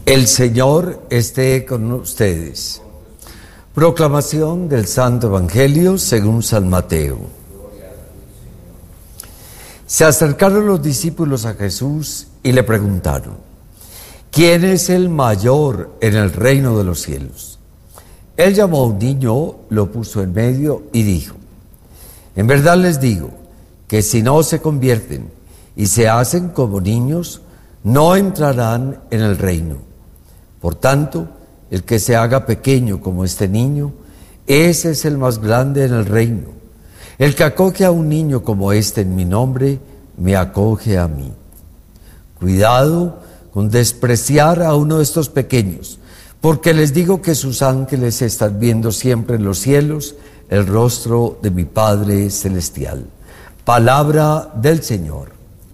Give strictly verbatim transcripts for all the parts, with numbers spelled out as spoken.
El Señor esté con ustedes. Proclamación del Santo Evangelio según San Mateo. Se acercaron los discípulos a Jesús y le preguntaron: ¿quién es el mayor en el reino de los cielos? Él llamó a un niño, lo puso en medio y dijo: en verdad les digo que si no se convierten y se hacen como niños, no entrarán en el reino. Por tanto, el que se haga pequeño como este niño, ese es el más grande en el reino. El que acoge a un niño como este en mi nombre, me acoge a mí. Cuidado con despreciar a uno de estos pequeños, porque les digo que sus ángeles están viendo siempre en los cielos el rostro de mi Padre Celestial. Palabra del Señor.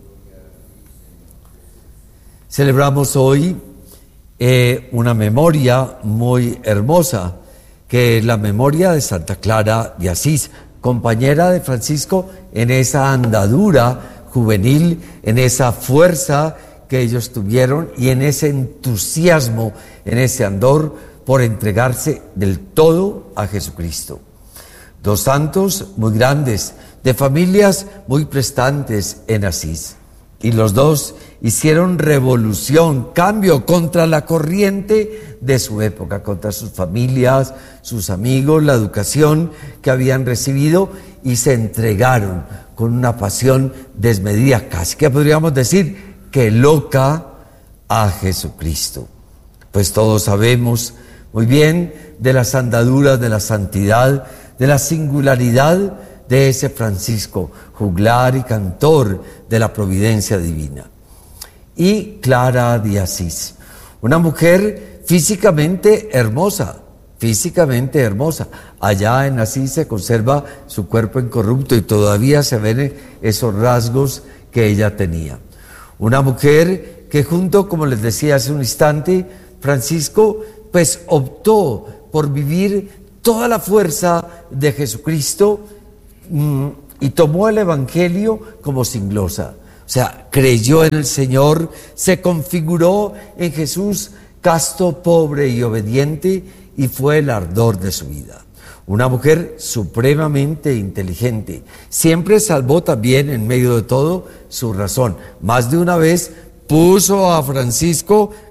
Celebramos hoy eh, una memoria muy hermosa, que es la memoria de Santa Clara de Asís, compañera de Francisco en esa andadura juvenil, en esa fuerza que ellos tuvieron y en ese entusiasmo, en ese andor por entregarse del todo a Jesucristo. Dos santos muy grandes, de familias muy prestantes en Asís. Y los dos hicieron revolución, cambio contra la corriente de su época, contra sus familias, sus amigos, la educación que habían recibido, y se entregaron con una pasión desmedida, casi que podríamos decir que loca, a Jesucristo. Pues todos sabemos muy bien de las andaduras de la santidad, de la singularidad de ese Francisco, juglar y cantor de la providencia divina. Y Clara de Asís, una mujer físicamente hermosa, físicamente hermosa. Allá en Asís se conserva su cuerpo incorrupto y todavía se ven esos rasgos que ella tenía. Una mujer que junto, como les decía hace un instante, Francisco, pues optó por vivir toda la fuerza de Jesucristo mmm, y tomó el Evangelio como sin glosa. O sea, creyó en el Señor, se configuró en Jesús casto, pobre y obediente, y fue el ardor de su vida. Una mujer supremamente inteligente. Siempre salvó también en medio de todo su razón. Más de una vez puso a Francisco